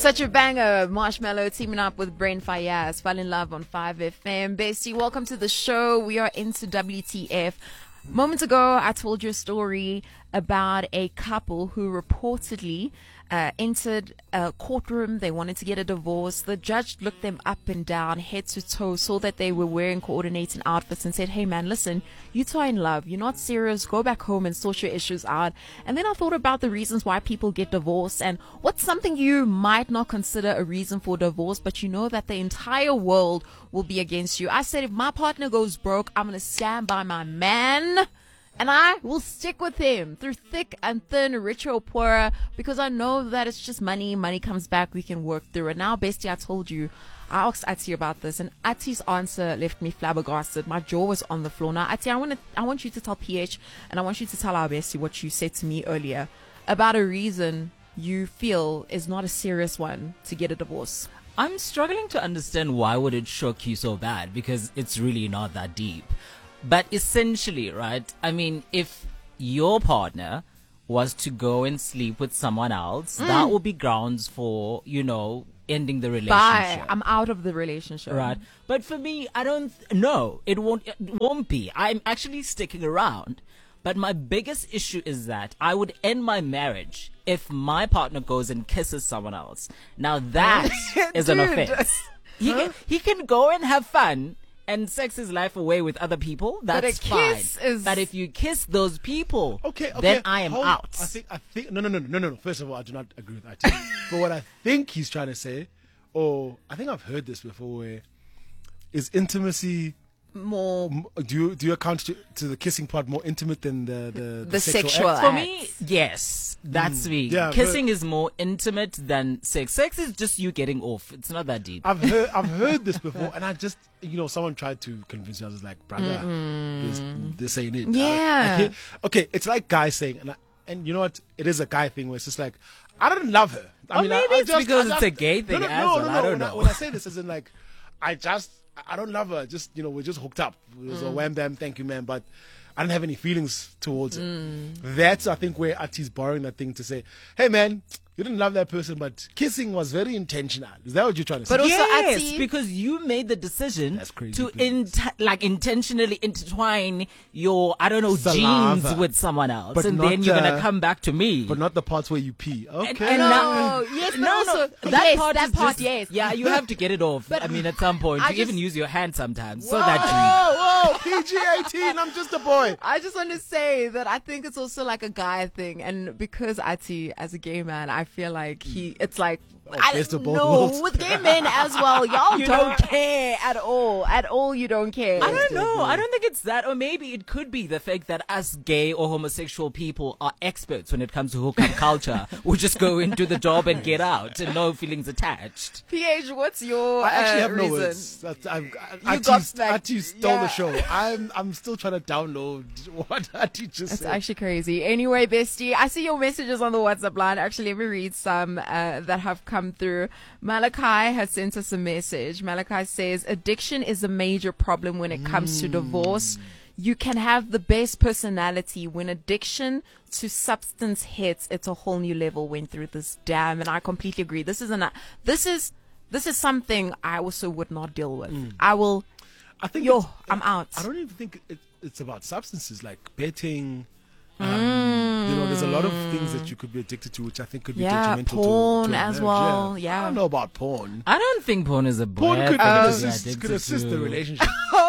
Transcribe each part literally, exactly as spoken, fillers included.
Such a banger. Marshmallow teaming up with Brain Fayaz. Fall in Love on five F M. Bestie, welcome to the show. We are into W T F. Moments ago, I told you a story about a couple who reportedly uh, entered a courtroom. They wanted to get a divorce. The judge looked them up and down, head to toe, saw that they were wearing coordinating outfits and said, hey man, listen, you two are in love. You're not serious. Go back home and sort your issues out. And then I thought about the reasons why people get divorced and what's something you might not consider a reason for divorce, but you know that the entire world will be against you. I said, if my partner goes broke, I'm going to stand by my man. And I will stick with him through thick and thin, rich or poorer, because I know that it's just money. Money comes back. We can work through it. Now, bestie, I told you, I asked Ati about this, and Ati's answer left me flabbergasted. My jaw was on the floor. Now, Ati, I want to, I want you to tell P H, and I want you to tell our bestie what you said to me earlier about a reason you feel is not a serious one to get a divorce. I'm struggling to understand why would it shock you so bad, because it's really not that deep. But essentially, right, I mean, if your partner was to go and sleep with someone else, mm. that would be grounds for, you know, ending the relationship. Bye. I'm out of the relationship. Right. But for me, I don't, no, it won't, it won't be. I'm actually sticking around. But my biggest issue is that I would end my marriage if my partner goes and kisses someone else. Now that is an offense. He, huh? can, he can go and have fun and sex his life away with other people. That's but a kiss fine. Is... But if you kiss those people, okay, okay, then I am hold, out. I think, I think, no, no, no, no, no, no. First of all, I do not agree with that. But what I think he's trying to say, or I think I've heard this before, where is intimacy more? Do you do you account to, to the kissing part more intimate than the the, the, the sexual, sexual act? For me, yes, that's mm. me. Yeah, kissing is more intimate than sex. Sex is just you getting off. It's not that deep. I've heard I've heard this before, and I just you know someone tried to convince me. I was like, brother, this, this ain't it. Yeah. I, I okay, it's like guys saying, and I, and you know what? It is a guy thing where it's just like, I don't love her. I or mean, maybe I, I it's just, because I it's just, a gay thing. No, no, as no, well. no, no. I don't when, know. I, when I say this, as in like, I just. I don't love her. Just, you know, we're just hooked up. It was mm. a wham bam, thank you, man. But I don't have any feelings towards mm. it. That's, I think, where Ati's borrowing that thing to say, hey, man, you didn't love that person, but kissing was very intentional. Is that what you're trying to say? But also, yes, Ati, because you made the decision That's crazy, to in, like intentionally intertwine your, I don't know, Saliva. genes with someone else, But and not, then you're uh, gonna come back to me. But not the parts where you pee. Okay. And, and no, now, yes, but no, also, no, that yes, part that is part, just, yes. yeah, you have to get it off. But I mean, at some point, I you just, even use your hand sometimes. Whoa, So that whoa, P G eighteen, I'm just a boy. I just want to say that I think it's also like a guy thing, and because Ati, as a gay man, I feel like he, it's like, Oh, I best of both no, worlds. with gay men as well, y'all You don't know- care at all. At all, you don't care. I don't know. I don't think it's that. Or maybe it could be the fact that us gay or homosexual people are experts when it comes to hookup culture. We just go into the job and get out and no feelings attached. P H, what's your I actually uh, have no reason? words. That, I've, You Ati, got back- Ati stole yeah. the show. I'm I'm still trying to download what Ati just It's said. actually crazy. Anyway, bestie, I see your messages on the WhatsApp line. Actually, let me read some uh, that have come through. Malachi has sent us a message. Malachi says, addiction is a major problem when it comes mm. to divorce. You can have the best personality. When addiction to substance hits, it's a whole new level. Went through this, damn, and I completely agree. This is an, this is, this is something I also would not deal with. Mm. I will, I think yo, I'm out. I don't even think it, it's about substances like betting. Um, Mm. You know, there's a lot of things that you could be addicted to, which I think could be Yeah, detrimental porn to, to a as marriage. well, yeah. I don't know about porn. I don't think porn is a Porn bad could, thing could to be assist, addicted could assist the to. relationship.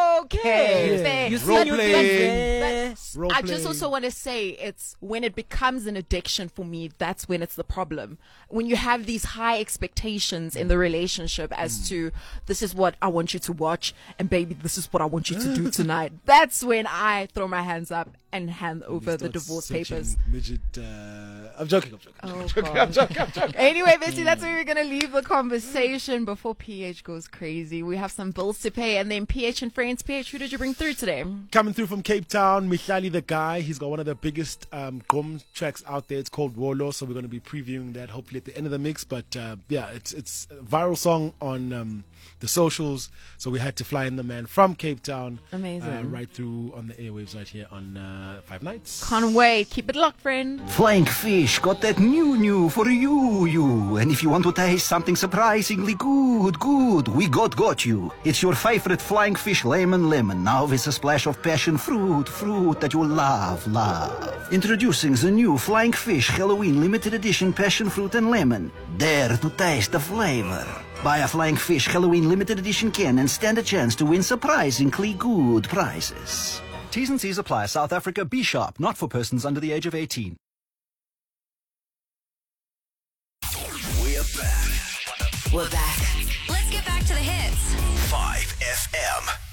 Okay, Yeah. fair. You Role see your playing. best. Role I just playing. also want to say it's when it becomes an addiction for me, that's when it's the problem. When you have these high expectations in the relationship as Mm. to this is what I want you to watch and baby, this is what I want you to do tonight. That's when I throw my hands up and hand over the Start divorce searching papers. Midget, uh, I'm joking, I'm joking. Oh, I'm joking, God. I'm joking, I'm joking. Anyway, Bessie, that's where we're going to leave the conversation before P H goes crazy. We have some bills to pay and then P H and friends. P H, who did you bring through today? Coming through from Cape Town, Mihlali Smiley the Guy. He's got one of the biggest um, Gqom tracks out there. It's called Wolo, so we're going to be previewing that hopefully at the end of the mix. But uh, yeah, it's it's a viral song on um, the socials, so we had to fly in the man from Cape Town. Amazing. Uh, right through on the airwaves right here on uh, Five Nights. Can't wait. Keep it locked, friend. Flying Fish got that new new for you, you. And if you want to taste something surprisingly good, good, we got got you. It's your favorite Flying Fish lemon lemon, now with a splash of passion fruit, fruit that you love, love. Introducing the new Flying Fish Halloween limited edition passion fruit and lemon. Dare to taste the flavor. Buy a Flying Fish Halloween limited edition can and stand a chance to win surprisingly good prizes. T's and C's apply. South Africa, be sharp, not for persons under the age of eighteen. We're back. We're back. Let's get back to the hits. five F M.